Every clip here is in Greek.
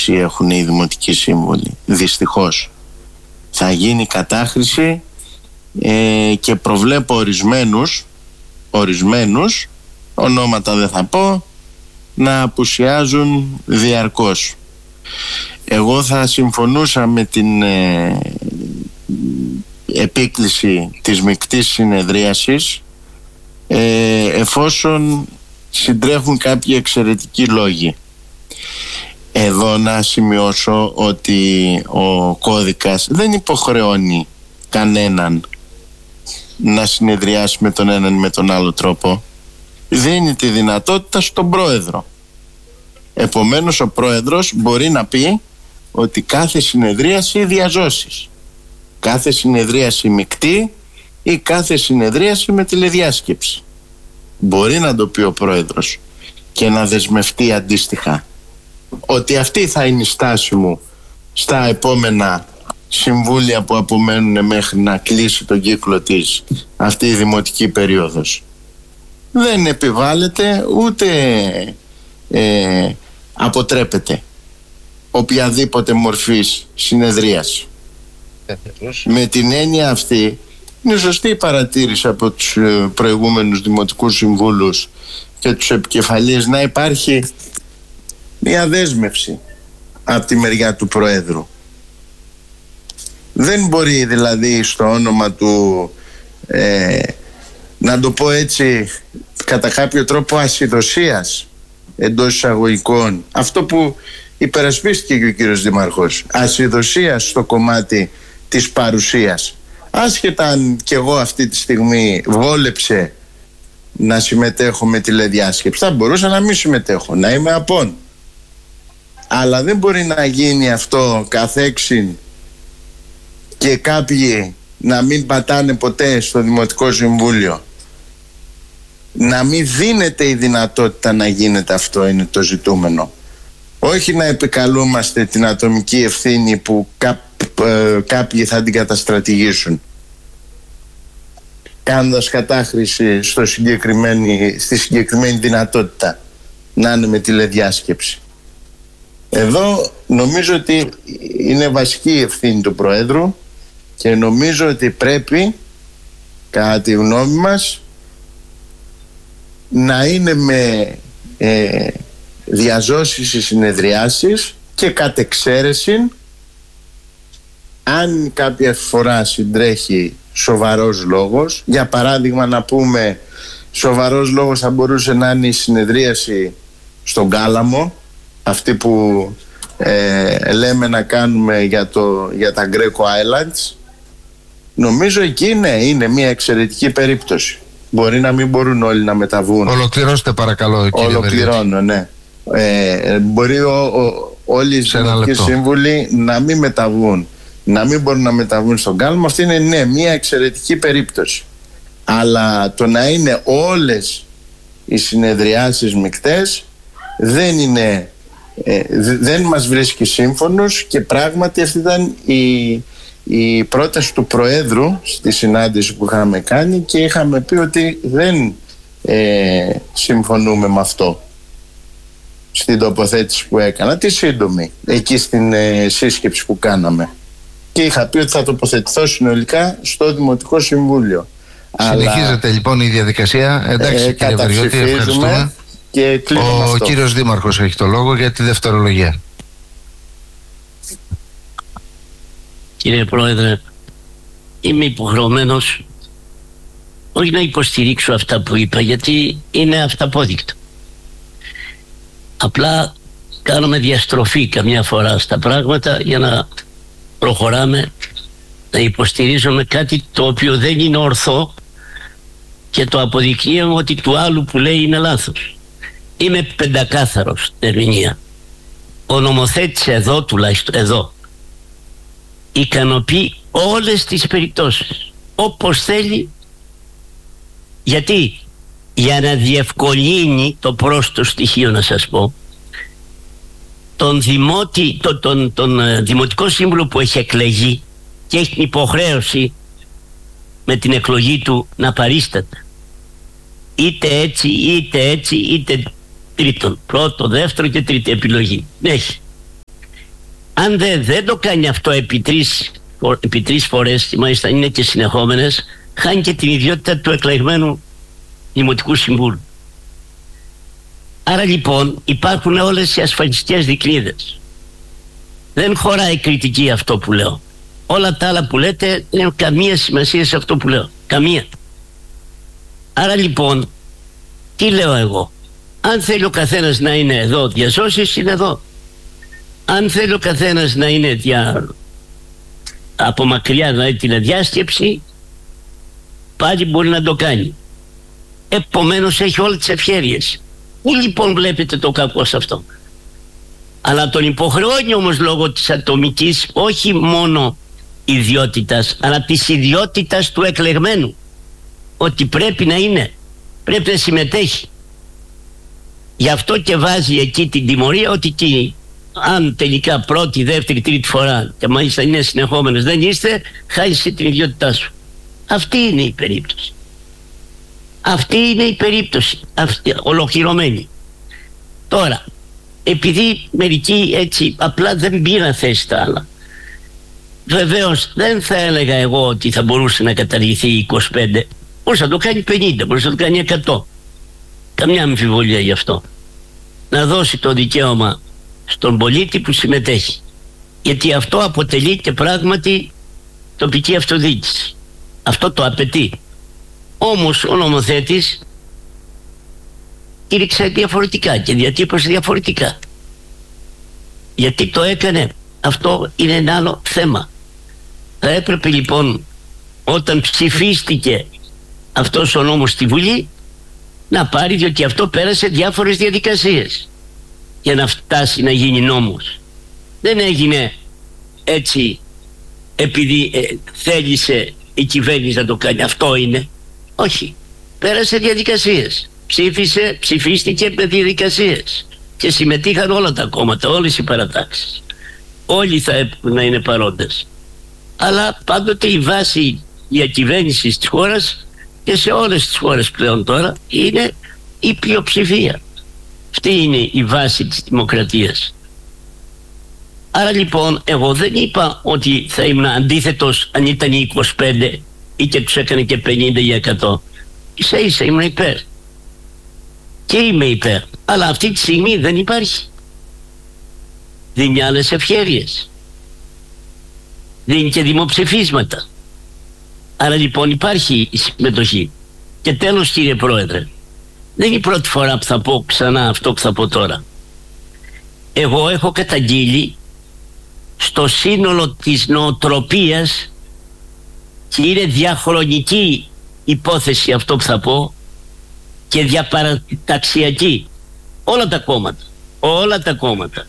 άποψη έχουν οι δημοτικοί σύμβουλοι. Δυστυχώς θα γίνει κατάχρηση και προβλέπω ορισμένους, ονόματα δεν θα πω, να απουσιάζουν διαρκώς. Εγώ θα συμφωνούσα με την επίκληση της μεικτής συνεδρίασης εφόσον συντρέχουν κάποιοι εξαιρετικοί λόγοι. Εδώ να σημειώσω ότι ο κώδικας δεν υποχρεώνει κανέναν να συνεδριάσει με τον έναν ή με τον άλλο τρόπο. Δίνει τη δυνατότητα στον πρόεδρο. Επομένως ο πρόεδρος μπορεί να πει ότι κάθε συνεδρίαση διαζώσεις, κάθε συνεδρίαση μεικτή ή κάθε συνεδρίαση με τηλεδιάσκεψη. Μπορεί να το πει ο πρόεδρος και να δεσμευτεί αντίστοιχα ότι αυτή θα είναι η στάση μου στα επόμενα συμβούλια που απομένουν μέχρι να κλείσει τον κύκλο της αυτή η δημοτική περίοδος. Δεν επιβάλλεται ούτε αποτρέπεται οποιαδήποτε μορφής συνεδρίας. Με την έννοια αυτή είναι σωστή η παρατήρηση από τους προηγούμενους δημοτικούς συμβούλους και τους επικεφαλείς να υπάρχει μια δέσμευση από τη μεριά του Προέδρου. Δεν μπορεί δηλαδή στο όνομα του να το πω έτσι κατά κάποιο τρόπο ασυδοσίας εντός εισαγωγικών, αυτό που υπερασπίστηκε και ο κύριος Δήμαρχος, ασυδοσίας στο κομμάτι της παρουσίας, άσχετα αν και εγώ αυτή τη στιγμή βόλεψε να συμμετέχω με τηλεδιάσκεψη, θα μπορούσα να μην συμμετέχω, να είμαι απόν, αλλά δεν μπορεί να γίνει αυτό καθέξιν και κάποιοι να μην πατάνε ποτέ στο Δημοτικό Συμβούλιο. Να μην δίνεται η δυνατότητα να γίνεται αυτό είναι το ζητούμενο. Όχι να επικαλούμαστε την ατομική ευθύνη που κάποιοι θα την καταστρατηγήσουν κάνοντας κατάχρηση στη συγκεκριμένη δυνατότητα να είναι με τηλεδιάσκεψη. Εδώ νομίζω ότι είναι βασική η ευθύνη του Προέδρου και νομίζω ότι πρέπει κατά τη γνώμη μας να είναι με διαζώσεις οι συνεδριάσεις και κατ' εξαίρεση αν κάποια φορά συντρέχει σοβαρός λόγος, για παράδειγμα να πούμε σοβαρός λόγος θα μπορούσε να είναι η συνεδρίαση στον Κάλαμο, αυτή που λέμε να κάνουμε για τα Greco Islands. Νομίζω εκεί είναι μια εξαιρετική περίπτωση. Μπορεί να μην μπορούν όλοι να μεταβούν. Ολοκληρώστε παρακαλώ κύριε Μεριώτη. Ολοκληρώνω, ναι. Μπορεί όλοι οι δημοτικοί σύμβουλοι να μην μεταβούν, να μην μπορούν να μεταβούν στον Κάλαμο. Αυτή είναι μια εξαιρετική περίπτωση. Αλλά το να είναι όλες οι συνεδριάσεις μεικτές δεν μας βρίσκει σύμφωνος και πράγματι αυτή ήταν η πρόταση του Προέδρου στη συνάντηση που είχαμε κάνει και είχαμε πει ότι δεν συμφωνούμε με αυτό στην τοποθέτηση που έκανα, τη σύντομη, εκεί στην σύσκεψη που κάναμε, και είχα πει ότι θα τοποθετηθώ συνολικά στο Δημοτικό Συμβούλιο. Συνεχίζεται λοιπόν η διαδικασία. Εντάξει κύριε Μεριώτη, ευχαριστούμε. Και ο κύριος Δήμαρχος έχει το λόγο για τη δευτερολογία. Κύριε Πρόεδρε, είμαι υποχρεωμένος όχι να υποστηρίξω αυτά που είπα, γιατί είναι αυταπόδεικτο. Απλά κάνουμε διαστροφή καμιά φορά στα πράγματα για να προχωράμε, να υποστηρίζουμε κάτι το οποίο δεν είναι ορθό και το αποδεικνύουμε ότι του άλλου που λέει είναι λάθος. Είμαι πεντακάθαρος στην ερμηνεία. Ο νομοθέτης εδώ, τουλάχιστον εδώ, ικανοποιεί όλες τις περιπτώσεις όπως θέλει. Γιατί? Για να διευκολύνει το πρώτο στοιχείο, να σας πω, τον δημοτικό σύμβουλο που έχει εκλεγεί και έχει την υποχρέωση με την εκλογή του να παρίσταται είτε έτσι είτε έτσι είτε τρίτον, πρώτο, δεύτερο και τρίτη επιλογή. Έχει. αν δεν το κάνει αυτό επί τρεις φορές, μάλιστα είναι και συνεχόμενες, χάνει και την ιδιότητα του εκλεγμένου Δημοτικού Συμβούλου. Άρα λοιπόν υπάρχουν όλες οι ασφαλιστικές δικλείδες. Δεν χωράει κριτική αυτό που λέω. Όλα τα άλλα που λέτε δεν έχουν καμία σημασία σε αυτό που λέω. Καμία. Άρα λοιπόν, τι λέω εγώ? Αν θέλει ο καθένας να είναι εδώ διασώσεις, είναι εδώ. Αν θέλει ο καθένας να είναι από μακριά, δηλαδή τηλεδιάσκεψη, πάλι μπορεί να το κάνει. Επομένως έχει όλες τις ευχέρειες. Πού λοιπόν βλέπετε το κακό σε αυτό? Αλλά τον υποχρεώνει όμως λόγω της ατομικής, όχι μόνο ιδιότητας, αλλά της ιδιότητας του εκλεγμένου, ότι πρέπει να είναι, πρέπει να συμμετέχει. Γι' αυτό και βάζει εκεί την τιμωρία, ότι αν τελικά πρώτη, δεύτερη, τρίτη φορά, και μάλιστα είναι συνεχόμενες, δεν είστε, χάσεις την ιδιότητά σου. Αυτή είναι η περίπτωση. Αυτή είναι η περίπτωση, ολοκληρωμένη. Τώρα, επειδή μερικοί έτσι απλά δεν πήραν θέση τα άλλα, βεβαίως δεν θα έλεγα εγώ ότι θα μπορούσε να καταργηθεί 25, μπορούσε να το κάνει 50, μπορούσε να το κάνει 100. Καμιά αμφιβολία γι' αυτό. Να δώσει το δικαίωμα στον πολίτη που συμμετέχει, γιατί αυτό αποτελεί και πράγματι τοπική αυτοδιοίκηση. Αυτό το απαιτεί. Όμως ο νομοθέτης κήρυξε διαφορετικά και διατύπωσε διαφορετικά. Γιατί το έκανε? Αυτό είναι ένα άλλο θέμα. Θα έπρεπε λοιπόν, όταν ψηφίστηκε αυτός ο νόμος στη Βουλή, να πάρει, διότι αυτό πέρασε διάφορες διαδικασίες για να φτάσει να γίνει νόμος. Δεν έγινε έτσι επειδή θέλησε η κυβέρνηση να το κάνει. Αυτό είναι. Όχι. Πέρασε διαδικασίες. Ψηφίστηκε με διαδικασίες. Και συμμετείχαν όλα τα κόμματα, όλες οι παρατάξεις. Όλοι θα έπρεπε να είναι παρόντες. Αλλά πάντοτε η βάση διακυβέρνησης της χώρας, και σε όλες τις χώρες πλέον τώρα, είναι η πλειοψηφία. Αυτή είναι η βάση της δημοκρατίας. Άρα λοιπόν εγώ δεν είπα ότι θα ήμουν αντίθετος αν ήταν οι 25 ή και τους έκανε και 50 ή 100. Ίσα ίσα ήμουν υπέρ. Και είμαι υπέρ. Αλλά αυτή τη στιγμή δεν υπάρχει. Δίνει άλλες ευχέρειες. Δίνει και δημοψηφίσματα. Άρα λοιπόν υπάρχει η συμμετοχή. Και τέλος, κύριε Πρόεδρε, δεν είναι η πρώτη φορά που θα πω ξανά αυτό που θα πω τώρα. Εγώ έχω καταγγείλει στο σύνολο της νοοτροπίας, και είναι διαχρονική υπόθεση αυτό που θα πω και διαπαραταξιακή, όλα τα κόμματα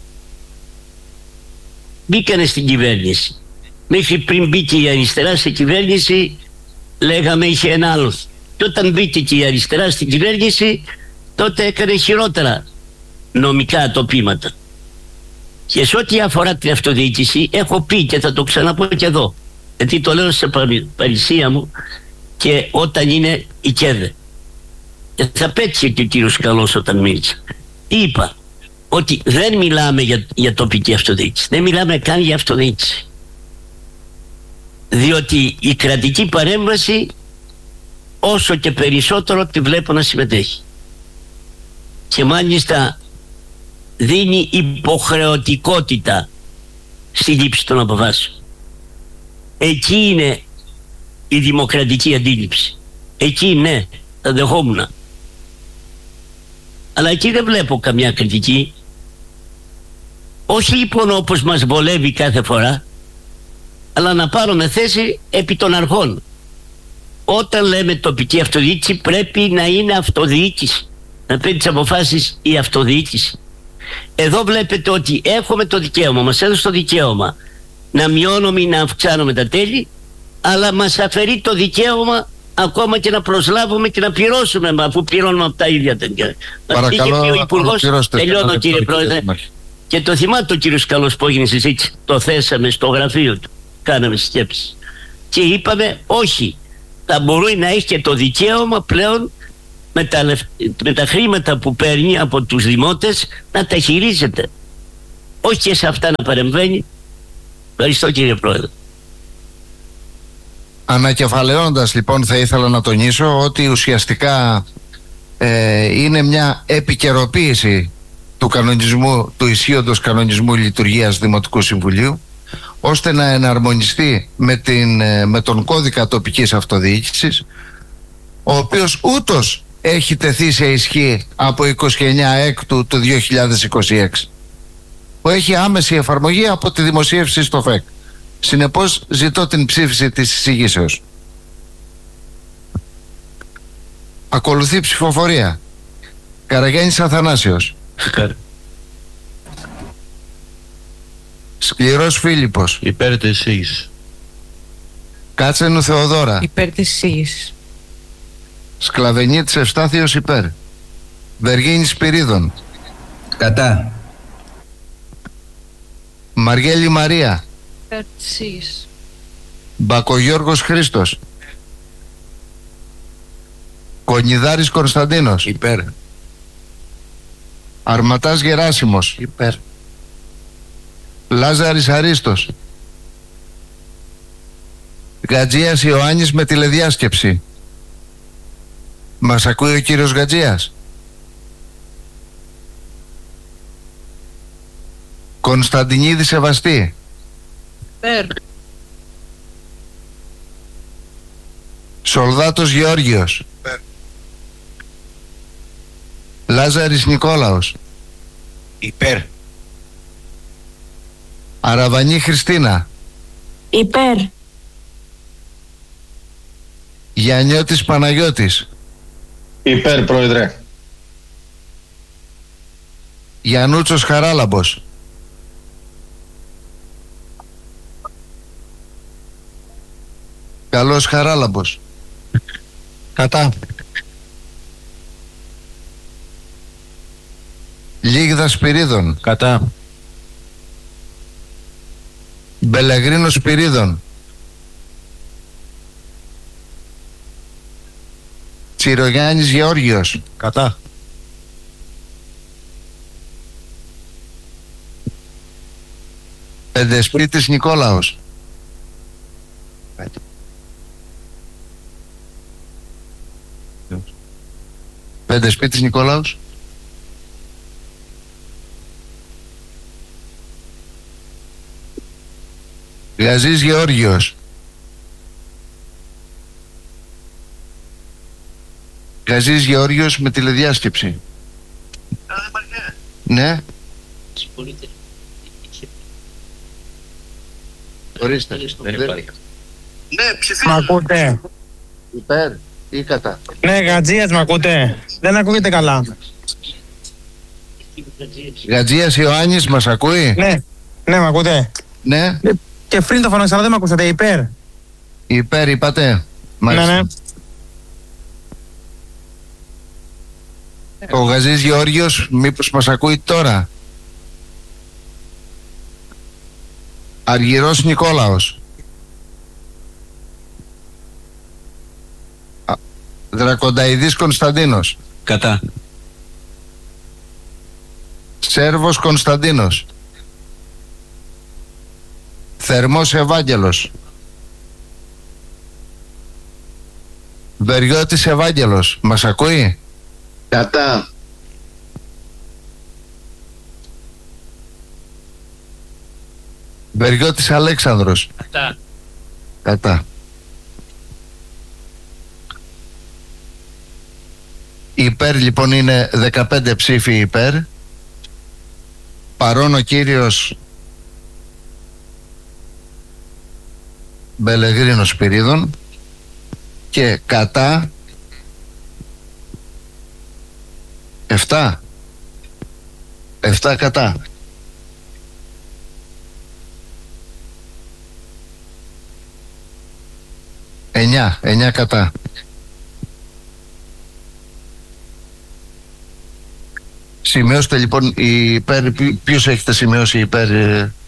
μπήκανε στην κυβέρνηση. Μέχρι πριν μπήκε η αριστερά στην κυβέρνηση λέγαμε είχε ένα άλλο. Και όταν μπήκε και η αριστερά στην κυβέρνηση, τότε έκανε χειρότερα νομικά τοπήματα. Και σε ό,τι αφορά την αυτοδιοίκηση, έχω πει και θα το ξαναπώ και εδώ, γιατί το λέω σε παρησία μου και όταν είναι η ΚΕΔΕ. Και θα πέτυχε και ο κύριος Καλός όταν μίλησε. Είπα ότι δεν μιλάμε για τοπική αυτοδιοίκηση, δεν μιλάμε καν για αυτοδιοίκηση. Διότι η κρατική παρέμβαση, όσο και περισσότερο τη βλέπω να συμμετέχει. Και μάλιστα δίνει υποχρεωτικότητα στη λήψη των αποφάσεων. Εκεί είναι η δημοκρατική αντίληψη. Εκεί ναι, θα δεχόμουν. Αλλά εκεί δεν βλέπω καμιά κριτική. Όχι λοιπόν όπως μας βολεύει κάθε φορά, αλλά να πάρουμε θέση επί των αρχών. Όταν λέμε τοπική αυτοδιοίκηση, πρέπει να είναι αυτοδιοίκηση, να παίρνει τις αποφάσεις η αυτοδιοίκηση. Εδώ βλέπετε ότι έχουμε το δικαίωμα, μας έδωσε το δικαίωμα να μειώνουμε ή να αυξάνουμε τα τέλη, αλλά μας αφαιρεί το δικαίωμα ακόμα και να προσλάβουμε και να πληρώσουμε, αφού πληρώνουμε από τα ίδια τέτοια. Παρακαλώ, ο Υπουργός, τελειώνω κύριε Πρόεδρε, και το θυμάται ο κύριος Καλός που έγινε συζήτηση, το θέσαμε στο γραφείο του, κάναμε σκέψεις και είπαμε όχι, θα μπορεί να έχει και το δικαίωμα πλέον με τα χρήματα που παίρνει από τους δημότες να τα χειρίζεται, όχι και σε αυτά να παρεμβαίνει, Ευχαριστώ κύριε Πρόεδρε. Ανακεφαλαιώνοντας λοιπόν, θα ήθελα να τονίσω ότι ουσιαστικά είναι μια επικαιροποίηση του κανονισμού, του ισχύοντος κανονισμού λειτουργίας Δημοτικού Συμβουλίου, ώστε να εναρμονιστεί με τον κώδικα τοπικής αυτοδιοίκησης, ο οποίος ούτως έχει τεθεί σε ισχύ από 29 Έκτου του 2026, που έχει άμεση εφαρμογή από τη δημοσίευση στο ΦΕΚ. Συνεπώς ζητώ την ψήφιση της εισηγήσεως. Ακολουθεί ψηφοφορία. Καραγιάννης Αθανάσιος. Σκληρός Φίλιππος. Υπέρ της εισήγησης. Κάτσενου Θεοδώρα. Υπέρ της εισήγησης. Σκλαβενίτης Ευστάθιος υπέρ. Βεργίνης Σπυρίδων. Κατά. Μαριέλη Μαρία. Υπέρ της εισήγησης. Μπακογιώργος Χρήστος. Κονιδάρης Κωνσταντίνος. Υπέρ. Αρματάς Γεράσιμος. Υπέρ. Λάζαρης Αρίστος. Γατζίας Ιωάννης με τηλεδιάσκεψη. Μας ακούει ο κύριος Γατζίας? Κωνσταντινίδη Σεβαστή. Υπέρ. Σολδάτος Γεώργιος. Υπέρ. Λάζαρης Νικόλαος. Υπέρ. Αραβανή Χριστίνα. Υπέρ. Γιαννιώτης Παναγιώτης. Υπέρ, Πρόεδρε. Γιαννούτσος Χαράλαμπος. Καλός Χαράλαμπος. Κατά. Λίγδα Σπυρίδων. Κατά. Μπελεγρίνος Σπυρίδων. Τσιρογιάννης Γεώργιος. Κατά. Πεντεσπίτης Νικόλαος. Πεντεσπίτης Νικόλαος. Γαζής Γεώργιος. Γαζής Γεώργιος με τηλεδιάσκεψη. Ναι. Συγχωρείτε. Ορίστε. Δεν υπάρχει. Ναι, ψηφίζω. Μ' ακούτε? Υπέρ ή κατά? Ναι, Γατζίας, μ' ακούτε? Δεν ακούγεται καλά. Γατζίας Ιωάννης μας ακούει? Ναι, μ' ακούτε? Ναι. Και πριν το φωνάξα, αλλά δεν μ' ακούσατε. Υπέρ. Υπέρ είπατε? Μάλιστα. Ναι. Ο Γαζής Γεώργιος μήπως μας ακούει τώρα? Αργυρός Νικόλαος. Δρακονταϊδής Κωνσταντίνος. Κατά. Σέρβος Κωνσταντίνος. Θερμός Ευάγγελος. Βεριώτης Ευάγγελος. Μας ακούει? Κατά. Βεριώτης Αλέξανδρος. Κατά. Κατά. Υπέρ λοιπόν είναι 15 ψήφοι υπέρ. Παρόν ο κύριος Μπελεγρίνος Σπυρίδων. Και κατά 7 κατά. 9 κατά. Σημειώστε λοιπόν υπέρ. Ποιος έχετε σημειώσει υπέρ?